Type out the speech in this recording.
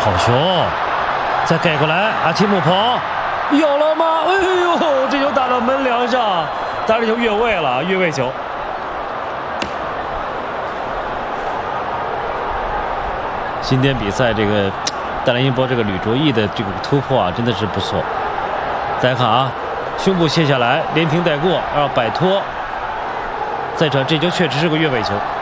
好球！再盖过来，阿提姆彭有了吗？哎呦，这球打到门梁上，打这球越位了，越位球。今天比赛这个戴兰英博这个吕卓毅的这个突破啊，真的是不错。大家看啊，胸部卸下来，连平带过，要摆脱。再传，这球确实是个越位球。